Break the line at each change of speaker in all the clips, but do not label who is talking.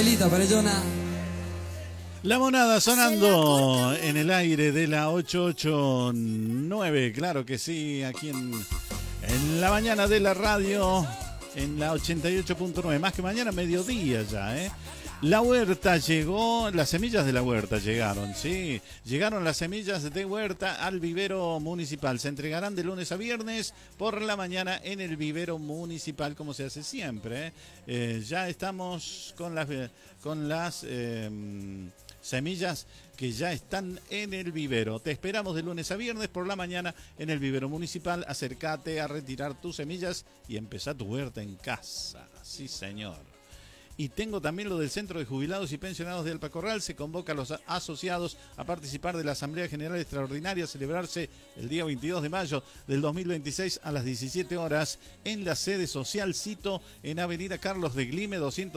Abelito Perellona.
La monada sonando en el aire de la 889, claro que sí, aquí en la mañana de la radio, en la 88.9, más que mañana, mediodía ya, ¿eh? La huerta llegó, las semillas de la huerta llegaron, sí. Llegaron las semillas de huerta al vivero municipal. Se entregarán de lunes a viernes por la mañana en el vivero municipal, como se hace siempre. Ya estamos con las semillas que ya están en el vivero. Te esperamos de lunes a viernes por la mañana en el vivero municipal. Acércate a retirar tus semillas y empezá tu huerta en casa. Sí, señor. Y tengo también lo del Centro de Jubilados y Pensionados de Alpacorral. Se convoca a los asociados a participar de la Asamblea General Extraordinaria a celebrarse el día 22 de mayo del 2026 a las 17 horas en la sede social Cito en Avenida Carlos de Glime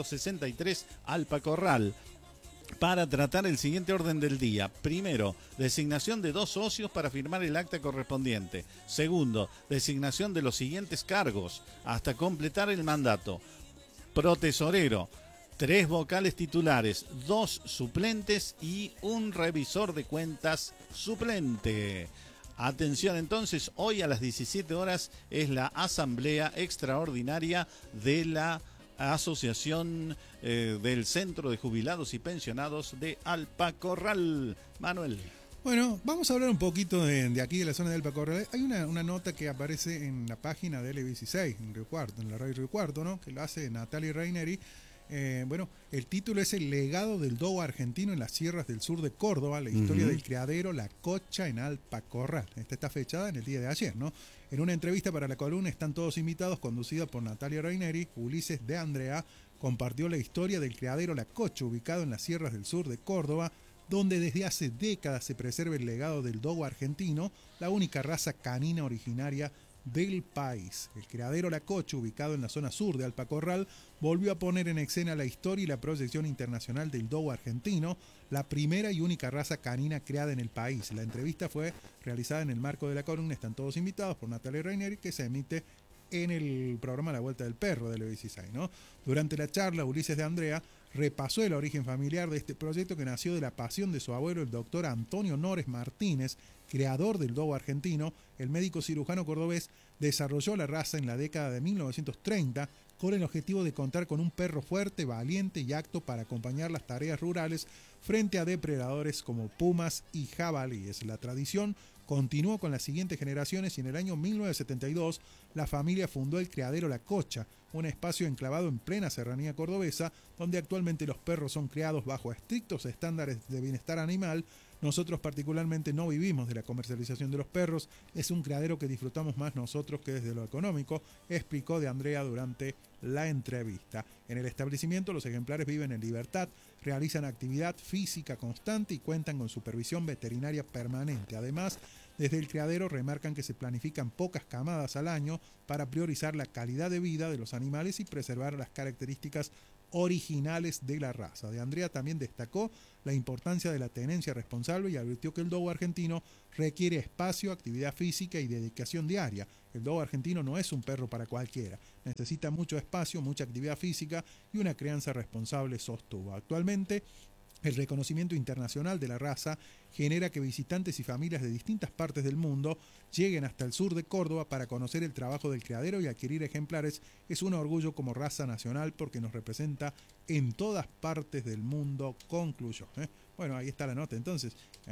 263 Alpacorral. Para tratar el siguiente orden del día. Primero, designación de 2 socios para firmar el acta correspondiente. Segundo, designación de los siguientes cargos hasta completar el mandato. Protesorero, 3 vocales titulares, 2 suplentes y un revisor de cuentas suplente. Atención entonces, hoy a las 17 horas es la asamblea extraordinaria de la Asociación del Centro de Jubilados y Pensionados de Alpacorral. Manuel.
Bueno, vamos a hablar un poquito de aquí, de la zona de Alpacorral. Hay una nota que aparece en la página de L16, en Río Cuarto, en la radio Río Cuarto, ¿no? Que lo hace Natalia Raineri. Bueno, el título es El legado del dogo argentino en las sierras del sur de Córdoba, la historia del criadero La Cocha en Alpacorral. Esta está fechada en el día de ayer, ¿no? En una entrevista para la columna Están Todos Invitados, conducida por Natalia Raineri, Ulises de Andrea compartió la historia del criadero La Cocha, ubicado en las sierras del sur de Córdoba, donde desde hace décadas se preserva el legado del dogo argentino, la única raza canina originaria del país. El criadero La Cocha, ubicado en la zona sur de Alpacorral, volvió a poner en escena la historia y la proyección internacional del dogo argentino, la primera y única raza canina creada en el país. La entrevista fue realizada en el marco de la columna Están Todos Invitados por Natalia Raineri, que se emite en el programa La Vuelta del Perro de L16, ¿no? Durante la charla, Ulises de Andrea repasó el origen familiar de este proyecto que nació de la pasión de su abuelo, el doctor Antonio Nores Martínez, creador del dogo argentino. El médico cirujano cordobés desarrolló la raza en la década de 1930 con el objetivo de contar con un perro fuerte, valiente y apto para acompañar las tareas rurales frente a depredadores como pumas y jabalíes. La tradición continuó con las siguientes generaciones y en el año 1972 la familia fundó el criadero La Cocha, un espacio enclavado en plena serranía cordobesa, donde actualmente los perros son criados bajo estrictos estándares de bienestar animal. Nosotros particularmente no vivimos de la comercialización de los perros, es un criadero que disfrutamos más nosotros que desde lo económico, explicó de Andrea durante la entrevista. En el establecimiento los ejemplares viven en libertad, realizan actividad física constante y cuentan con supervisión veterinaria permanente. Además, desde el criadero remarcan que se planifican pocas camadas al año para priorizar la calidad de vida de los animales y preservar las características originales de la raza. De Andrea también destacó la importancia de la tenencia responsable y advirtió que el dogo argentino requiere espacio, actividad física y dedicación diaria. El dogo argentino no es un perro para cualquiera, necesita mucho espacio, mucha actividad física y una crianza responsable, sostuvo. Actualmente, el reconocimiento internacional de la raza genera que visitantes y familias de distintas partes del mundo lleguen hasta el sur de Córdoba para conocer el trabajo del criadero y adquirir ejemplares. Es un orgullo como raza nacional porque nos representa en todas partes del mundo, concluyó. Bueno, ahí está la nota entonces.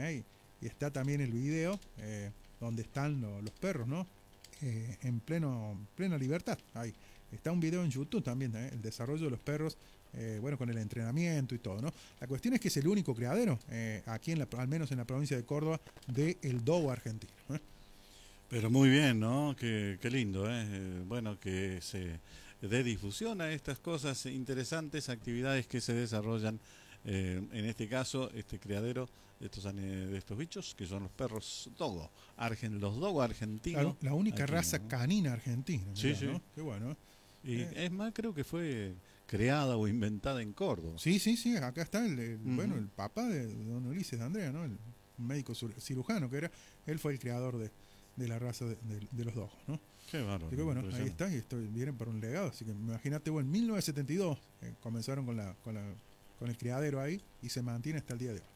Y está también el video donde están los perros, ¿no? En plena libertad. Ahí está un video en YouTube también, el desarrollo de los perros. Bueno, con el entrenamiento y todo, ¿no? La cuestión es que es el único criadero, aquí al menos en la provincia de Córdoba, del dogo argentino.
Pero muy bien, ¿no? Qué lindo, bueno, que se dé difusión a estas cosas interesantes, actividades que se desarrollan, en este caso, este criadero de estos bichos, que son los perros dogo, los dogo argentinos.
Claro, la única
aquí,
raza
¿no?
canina argentina.
Sí,
Mirá,
sí.
¿no? Qué bueno.
Y es más, creo que fue creada o inventada en Córdoba.
Sí, acá está bueno, el papá de don Ulises de Andrea, ¿no? El médico cirujano que era, él fue el creador de la raza de los dogos, ¿no?
Qué bárbaro.
Así que bueno, ahí está, y vienen por un legado, así que imagínate, bueno, en 1972 comenzaron con la con el criadero ahí, y se mantiene hasta el día de hoy.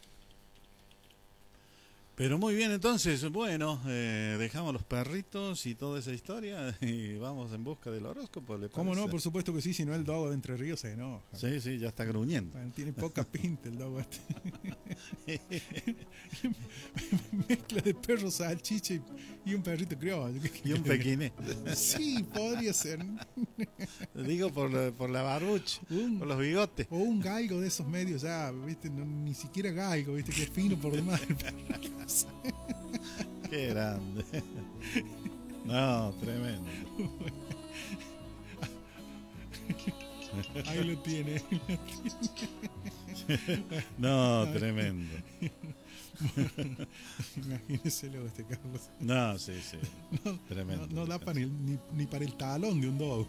Pero muy bien, entonces, bueno, dejamos los perritos y toda esa historia y vamos en busca del horóscopo, ¿le
¿Cómo
parece?
no? Por supuesto que sí, si no el dogo de Entre Ríos se enoja.
Sí, sí, ya está gruñendo.
Bueno, tiene poca pinta el dogo este. Mezcla de perro salchicha y un perrito criollo.
Y un pequiné.
Sí, podría ser.
Digo por la barbucha, por los bigotes.
O un galgo de esos medios ya, ¿viste? No, ni siquiera galgo, ¿viste? Que es fino por demás.
Qué grande. No, tremendo.
Ahí lo tiene.
No, tremendo.
Imagínese luego este Carlos.
No, sí, sí. Tremendo.
No da para ni para el talón de un dogo.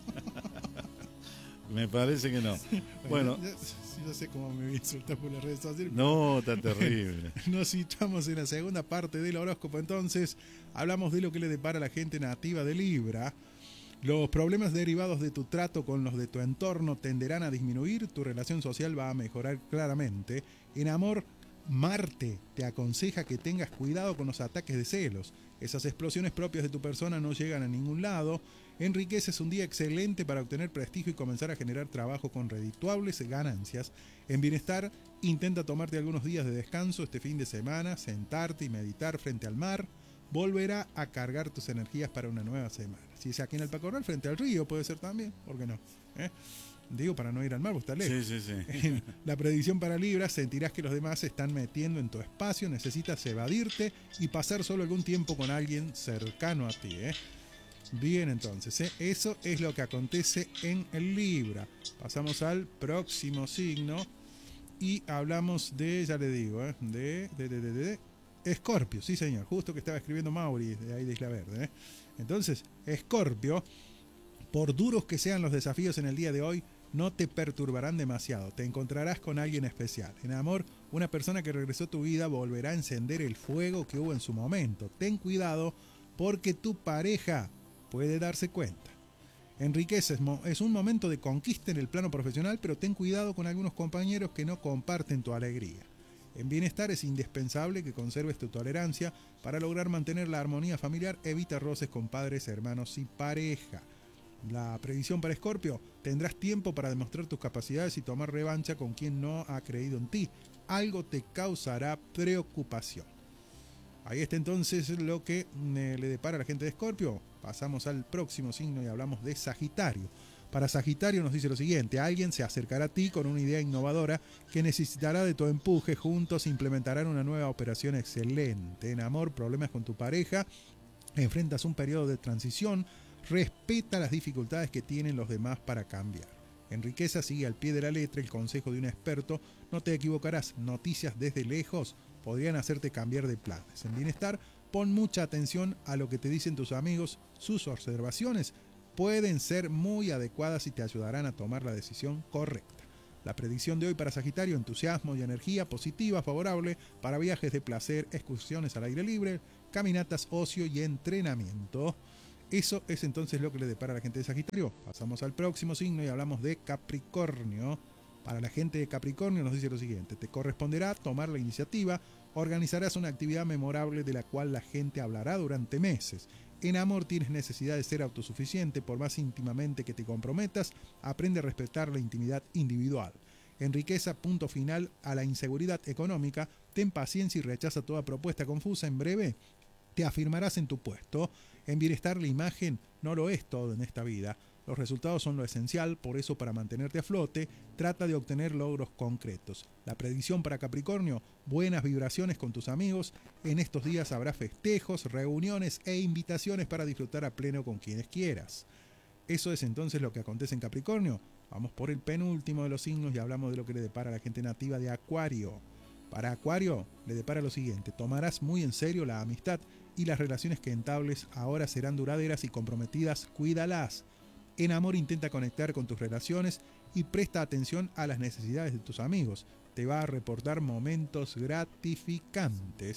Me parece que no. Bueno.
Yo sé cómo me voy a insultar por las redes sociales.
No, está terrible.
Nos situamos en la segunda parte del horóscopo. Entonces, hablamos de lo que le depara a la gente nativa de Libra. Los problemas derivados de tu trato con los de tu entorno tenderán a disminuir. Tu relación social va a mejorar claramente. En amor, Marte te aconseja que tengas cuidado con los ataques de celos. Esas explosiones propias de tu persona no llegan a ningún lado. En riqueza es un día excelente para obtener prestigio y comenzar a generar trabajo con redituables ganancias. En bienestar, intenta tomarte algunos días de descanso este fin de semana, sentarte y meditar frente al mar. Volverá a cargar tus energías para una nueva semana. Si es aquí en Alpacorral, frente al río, puede ser también, ¿por qué no? Digo, para no ir al mar, porque está lejos.
Sí, sí, sí.
En la predicción para Libra, sentirás que los demás se están metiendo en tu espacio, necesitas evadirte y pasar solo algún tiempo con alguien cercano a ti. Bien, entonces, eso es lo que acontece en el Libra. Pasamos al próximo signo y hablamos de, ya le digo, de Escorpio, sí señor, justo que estaba escribiendo Mauri de ahí de Isla Verde. Entonces, Escorpio, por duros que sean los desafíos en el día de hoy, no te perturbarán demasiado, te encontrarás con alguien especial. En amor, una persona que regresó a tu vida volverá a encender el fuego que hubo en su momento. Ten cuidado porque tu pareja puede darse cuenta. En riqueza es un momento de conquista en el plano profesional, pero ten cuidado con algunos compañeros que no comparten tu alegría. En bienestar es indispensable que conserves tu tolerancia para lograr mantener la armonía familiar. Evita roces con padres, hermanos y pareja. La previsión para Escorpio: tendrás tiempo para demostrar tus capacidades y tomar revancha con quien no ha creído en ti. Algo te causará preocupación. Ahí está entonces lo que le depara a la gente de Escorpio. Pasamos al próximo signo y hablamos de Sagitario. Para Sagitario nos dice lo siguiente: alguien se acercará a ti con una idea innovadora que necesitará de tu empuje. Juntos implementarán una nueva operación excelente. En amor, problemas con tu pareja, enfrentas un periodo de transición. Respeta las dificultades que tienen los demás para cambiar. En riqueza, sigue al pie de la letra el consejo de un experto. No te equivocarás, noticias desde lejos podrían hacerte cambiar de planes. En bienestar, pon mucha atención a lo que te dicen tus amigos. Sus observaciones pueden ser muy adecuadas y te ayudarán a tomar la decisión correcta. La predicción de hoy para Sagitario: entusiasmo y energía positiva, favorable para viajes de placer, excursiones al aire libre, caminatas, ocio y entrenamiento. Eso es entonces lo que le depara a la gente de Sagitario. Pasamos al próximo signo y hablamos de Capricornio. Para la gente de Capricornio nos dice lo siguiente: te corresponderá tomar la iniciativa, organizarás una actividad memorable de la cual la gente hablará durante meses. En amor, tienes necesidad de ser autosuficiente. Por más íntimamente que te comprometas, aprende a respetar la intimidad individual. En riqueza, punto final a la inseguridad económica. Ten paciencia y rechaza toda propuesta confusa. En breve, te afirmarás en tu puesto. En bienestar, la imagen no lo es todo en esta vida. Los resultados son lo esencial, por eso para mantenerte a flote, trata de obtener logros concretos. La predicción para Capricornio: buenas vibraciones con tus amigos. En estos días habrá festejos, reuniones e invitaciones para disfrutar a pleno con quienes quieras. Eso es entonces lo que acontece en Capricornio. Vamos por el penúltimo de los signos y hablamos de lo que le depara a la gente nativa de Acuario. Para Acuario le depara lo siguiente: tomarás muy en serio la amistad y las relaciones que entables ahora serán duraderas y comprometidas. Cuídalas. En amor, intenta conectar con tus relaciones y presta atención a las necesidades de tus amigos. Te va a reportar momentos gratificantes.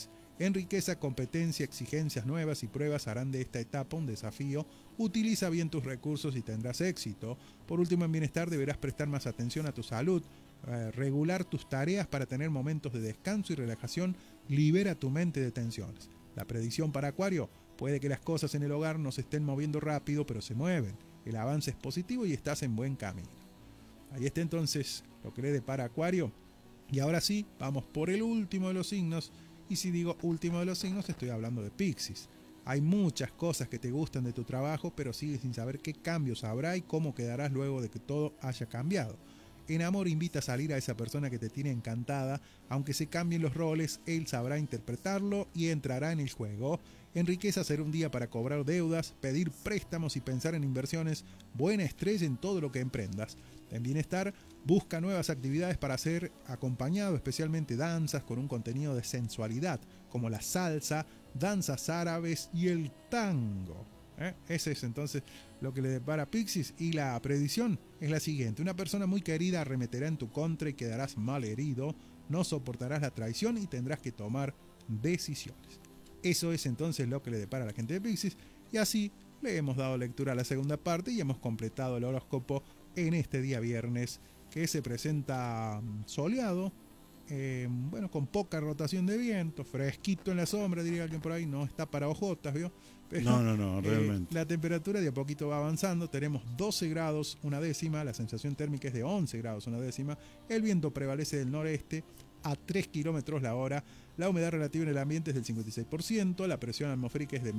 En riqueza, competencia, exigencias nuevas y pruebas harán de esta etapa un desafío. Utiliza bien tus recursos y tendrás éxito. Por último, en bienestar deberás prestar más atención a tu salud, regular tus tareas para tener momentos de descanso y relajación. Libera tu mente de tensiones. La predicción para Acuario: puede que las cosas en el hogar no se estén moviendo rápido, pero se mueven. El avance es positivo y estás en buen camino. Ahí está entonces lo que le depara Acuario. Y ahora sí, vamos por el último de los signos. Y si digo último de los signos, estoy hablando de Piscis. Hay muchas cosas que te gustan de tu trabajo, pero sigues sin saber qué cambios habrá y cómo quedarás luego de que todo haya cambiado. En amor, invita a salir a esa persona que te tiene encantada. Aunque se cambien los roles, él sabrá interpretarlo y entrará en el juego. En riqueza, será un día para cobrar deudas, pedir préstamos y pensar en inversiones. Buena estrella en todo lo que emprendas. En bienestar, busca nuevas actividades para ser acompañado, especialmente danzas con un contenido de sensualidad, como la salsa, danzas árabes y el tango. Ese es entonces lo que le depara a Piscis. Y la predicción es la siguiente: una persona muy querida arremeterá en tu contra y quedarás mal herido. No soportarás la traición y tendrás que tomar decisiones. Eso es entonces lo que le depara a la gente de Piscis. Y así le hemos dado lectura a la segunda parte y hemos completado el horóscopo en este día viernes, que se presenta soleado, bueno, con poca rotación de viento, fresquito en la sombra, diría alguien por ahí. No está para ojotas, ¿vio? Pero,
no, realmente.
La temperatura de a poquito va avanzando. Tenemos 12 grados una décima, la sensación térmica es de 11 grados una décima, el viento prevalece del noreste a 3 kilómetros la hora, la humedad relativa en el ambiente es del 56%, la presión atmosférica es de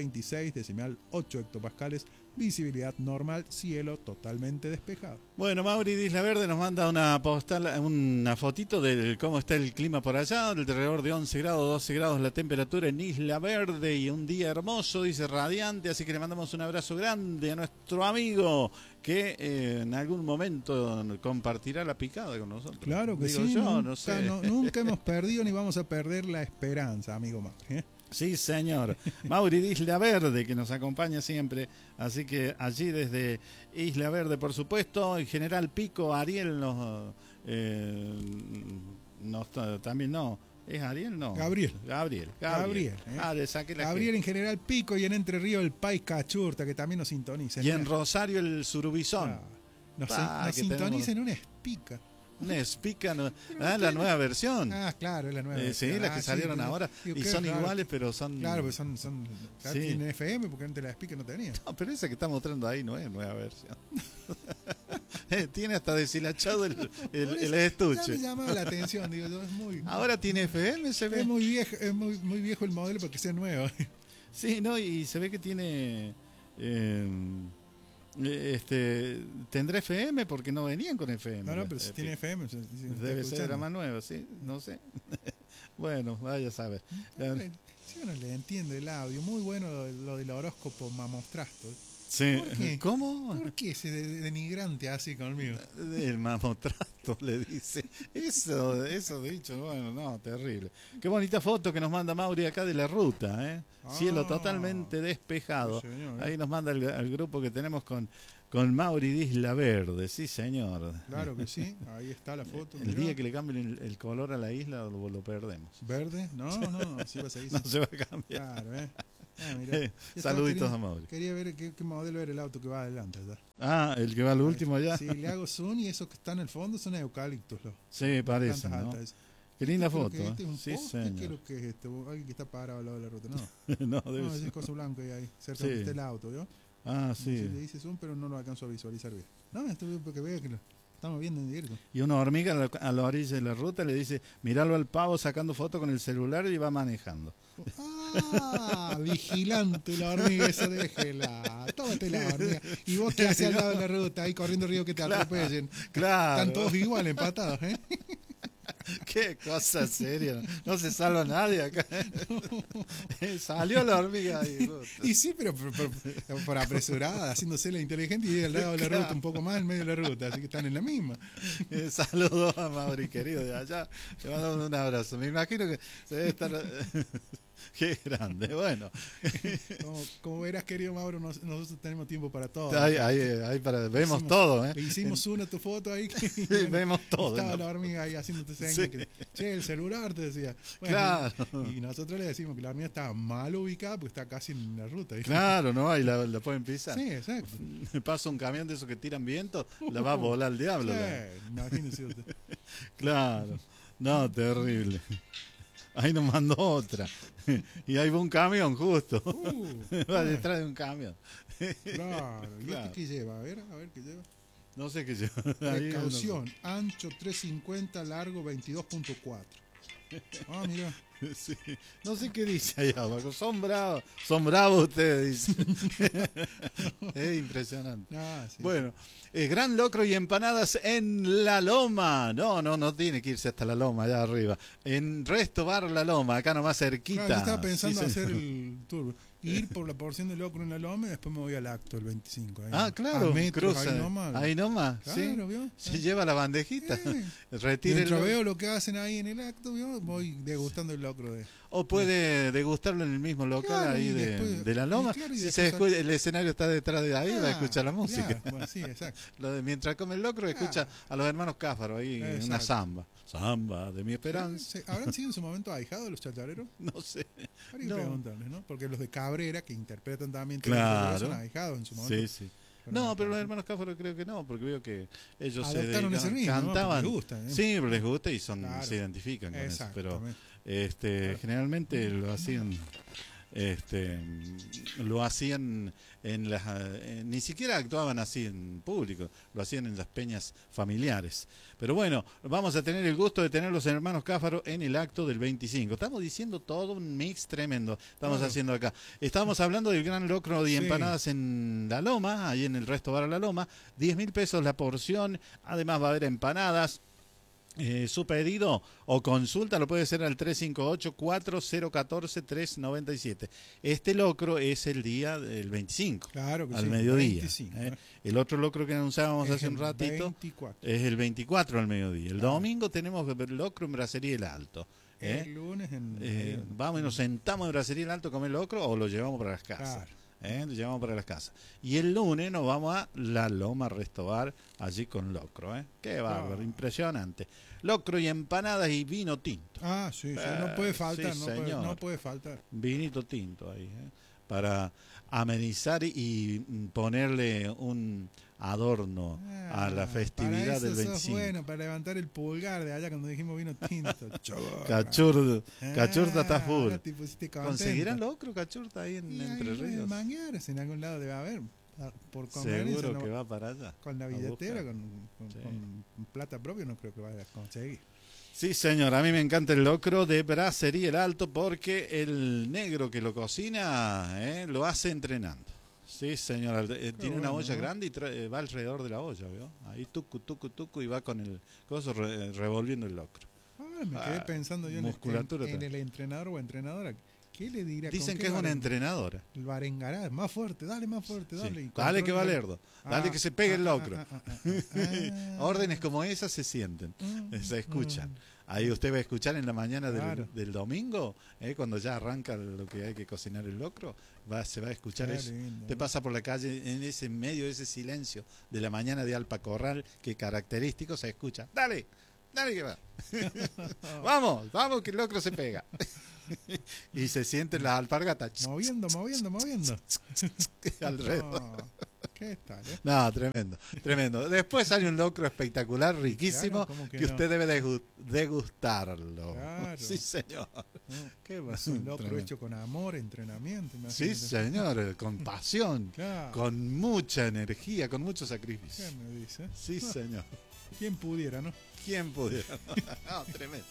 1026,8 hectopascales, visibilidad normal, cielo totalmente despejado.
Bueno, Mauri de Isla Verde nos manda una postal, una fotito de cómo está el clima por allá, alrededor de 11 grados, 12 grados la temperatura en Isla Verde y un día hermoso, dice radiante, así que le mandamos un abrazo grande a nuestro amigo que en algún momento compartirá la picada con nosotros.
Claro que
digo
sí,
yo,
nunca,
no sé.
nunca hemos perdido ni vamos a perder la esperanza, amigo Mauri, ¿eh?
Sí, señor. Mauri de Isla Verde, que nos acompaña siempre. Así que allí desde Isla Verde, por supuesto. En General Pico, Ariel también no. ¿Es Ariel? No.
Gabriel.
Le saqué la
Gabriel en General Pico y en Entre Ríos el País Cachurta, que también nos sintoniza.
Y en Rosario el Surubizón.
Nos sintoniza en una espica.
Una espica, la nueva versión.
Claro, es la nueva versión.
Sí, las que salieron ahora. Y son iguales, pero son...
Claro, pues son sí. Tienen FM, porque antes la espica no tenía.
No, pero esa que está mostrando ahí no es nueva versión. Tiene hasta deshilachado el estuche.
Ya me llamaba la atención, digo yo, es muy...
Ahora tiene FM, se ve.
Es muy viejo el modelo para que sea nuevo.
Sí, no, y se ve que tiene... tendrá FM porque no venían con FM.
No, pero si tiene FM
debe ser la más nueva, sí, no sé. Bueno, vaya a saber.
Sí, uno le entiende el audio. Muy bueno lo del horóscopo Mamostrasto.
Sí.
¿Por qué?
¿Cómo?
¿Por qué ese denigrante así conmigo?
El mamotrato le dice. Eso dicho, bueno, no, terrible. Qué bonita foto que nos manda Mauri acá de la ruta, ¿eh? Cielo totalmente despejado.
Sí, señor,
Ahí nos manda al grupo que tenemos con Mauri de Isla Verde, sí señor.
Claro que sí, ahí está la foto.
El día que le cambien el color a la isla lo perdemos.
¿Verde? No, así va a seguir.
No se va a cambiar.
Claro, Mirá,
saluditos a Mauri.
Quería ver qué modelo era el auto que va adelante allá.
El que va al último allá.
Sí, le hago zoom y esos que están en el fondo son eucaliptos.
Sí, parece, ¿no? Qué linda foto.
Este es un
sí,
poste,
señor.
¿qué es lo que es este? Alguien que está parado al lado de la ruta, ¿no?
No, debe ser.
Es cosa blanca ahí, cerca donde está el auto, ¿vio?
Sí.
Le hice zoom, pero no lo alcanzo a visualizar bien. No, esto es porque vea que lo estamos viendo en directo.
Y una hormiga a la orilla de la ruta le dice, míralo al pavo sacando foto con el celular y va manejando.
Vigilante la hormiga esa, déjela. Tómate la hormiga. Y vos que haces al lado de la ruta, ahí corriendo río que te atropellen.
Claro.
Están todos igual empatados, ¿eh?
Qué cosa seria. No se salva nadie acá. Salió la hormiga ahí.
Y sí, pero por apresurada, haciéndose la inteligente y al lado de la ruta, un poco más en medio de la ruta, así que están en la misma.
Saludos a Mauri, querido, de allá. Le mandamos un abrazo. Me imagino que se debe estar Qué grande, bueno.
Como verás, querido Mauro, nosotros tenemos tiempo para todo.
Vemos todo, ¿eh?
Le hicimos una tu foto ahí.
Vemos todo.
Estaba la hormiga ahí haciéndote señas.
Sí.
Che, el celular te decía. Bueno,
Claro.
Y nosotros le decimos que la hormiga está mal ubicada porque está casi en la ruta. ¿Viste?
Claro, ¿no? Ahí la pueden pisar.
Sí, exacto.
Me pasa un camión de esos que tiran viento, la va a volar el diablo.
Imagínese usted.
Claro. No, terrible. Ahí nos mandó otra. Y ahí va un camión justo. Va detrás de un camión.
Claro. ¿Y
Claro.
este qué lleva? A ver qué lleva.
No sé qué yo.
Precaución, ancho 350, largo 22.4. Ah, mira.
Sí. No sé qué dice allá abajo. Son bravos ustedes, dicen. Es impresionante.
Ah, sí.
Bueno, gran locro y empanadas en La Loma. No tiene que irse hasta La Loma, allá arriba. En Resto Bar La Loma, acá nomás cerquita.
Claro, yo estaba pensando
Sí,
hacer
señor.
el tour. Ir por la porción de locro en La Loma y después me voy al acto el 25.
Ah, claro,
A metros,
cruza.
Ahí nomás.
Claro, sí.
Claro, ¿vio?
Se lleva la bandejita. Retire
Mientras
el...
veo lo que hacen ahí en el acto, ¿vio? Voy degustando el locro de...
O puede degustarlo en el mismo local
Claro,
ahí
y después-
de La Loma.
y claro, y
Si
después-
el escenario está detrás de ahí, va a escuchar la música.
Claro, bueno, sí, exacto.
Mientras come el locro, escucha a los hermanos Cáfaro ahí en una
Exacto.
samba. Samba de mi esperanza.
¿Habrán sido en su momento ahijados los chachareros?
No sé.
Habría que
No.
preguntarles, ¿no? Porque los de Cabrera, que interpretan también,
Claro.
son ahijados en su momento.
Sí, sí. No, pero los hermanos Cáfaro creo que no, porque veo que ellos
Adoptaron ese ritmo, ¿no?
cantaban.
Porque les gusta, ¿eh?
Sí, pero les gusta y
Claro.
se identifican con eso. Pero
Exactamente.
generalmente lo hacían en las ni siquiera actuaban así en público, lo hacían en las peñas familiares. Pero bueno, vamos a tener el gusto de tener los hermanos Cáfaro en el acto del 25. Estamos diciendo todo un mix tremendo, estamos haciendo acá. Estamos hablando del gran locro de empanadas en La Loma, ahí en el Resto Bar La Loma, 10.000 pesos la porción, además va a haber empanadas. Su pedido o consulta lo puede hacer al 358-4014-397. Este locro es el día del 25,
Claro que
al
sí,
mediodía.
25,
El otro locro que anunciábamos
Es
hace un
el
ratito
24.
es el 24 al mediodía. El domingo tenemos el locro en Bracería El Alto.
El lunes
Vamos y nos sentamos en Bracería El Alto a comer locro o lo llevamos para las casas.
Claro.
Lo llevamos para las casas. Y el lunes nos vamos a La Loma Resto Bar, allí con locro. Qué bárbaro, impresionante. Locro y empanadas y vino tinto.
Ah, sí, no puede faltar,
sí,
no puede faltar.
Vinito tinto ahí, para amenizar y ponerle un adorno a la festividad del 25.
Bueno, para levantar el pulgar de allá cuando dijimos vino tinto.
Cachurta está full.
¿Conseguirán
locro, Cachurta, ahí en Entre Ríos?
Mangueras, en algún lado debe haber. Por conveniencia,
Seguro
no,
que va para allá.
con la billetera, con
Sí.
plata propia, no creo que vaya a conseguir.
Sí, señor, a mí me encanta el locro de Bracería El Alto porque el negro que lo cocina lo hace entrenando. Sí, señor, tiene una olla grande y va alrededor de la olla, ¿vio? Ahí tucu y va con el coso revolviendo el locro.
Me quedé pensando yo en el entrenador o entrenadora. ¿Qué le dirá?
Dicen que es una entrenadora.
El barengará, más fuerte, dale.
Sí. Dale que va lerdo, dale que se pegue el locro. Órdenes como esas se sienten, se escuchan. Ahí usted va a escuchar en la mañana del domingo, cuando ya arranca lo que hay que cocinar el locro, se va a escuchar eso.
Lindo.
Usted pasa por la calle en ese medio, ese silencio de la mañana de Alpacorral, que característico se escucha. Dale que va. Vamos que el locro se pega. Y se sienten las alpargatas
Moviendo.
alrededor.
¿Qué tal?
No, tremendo. Después hay un locro espectacular, riquísimo,
Claro,
que usted debe degustarlo.
Claro.
Sí, señor. Qué
Es un locro
tremendo.
hecho con amor, entrenamiento.
Sí,
imagínate.
señor, con pasión,
Claro.
con mucha energía, con mucho sacrificio.
¿Qué me dice?
Sí, señor.
¿Quién pudiera, no?
¿Quién pudiera? No, tremendo.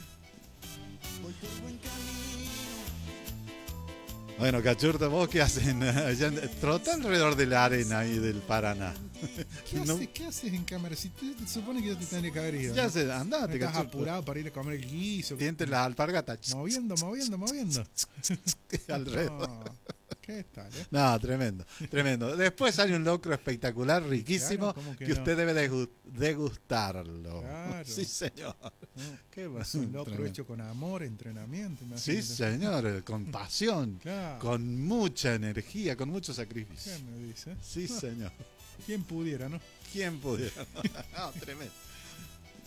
Bueno, Cachurta, ¿vos qué hacen? Trota alrededor de la arena ahí del Paraná.
¿Qué haces en cámara? Si te supone que yo te tendría que haber ido.
Ya
¿no?
sé, andate,
Estás
Cachurta.
apurado para ir a comer el guiso.
Sienten las alpargatas
Moviendo.
alrededor.
No, ¿qué tal,
No, tremendo. Después hay un locro espectacular, riquísimo,
Claro, ¿cómo que
que
no?
usted debe degustarlo.
Claro. Claro.
Sí, señor. Qué
Es un locro
tremendo.
hecho con amor, entrenamiento.
Sí,
imagínate.
señor, con pasión,
Claro.
con mucha energía, con mucho sacrificio.
¿Qué me dice?
Sí, señor.
¿Quién pudiera, no?
¿Quién pudiera? No, tremendo.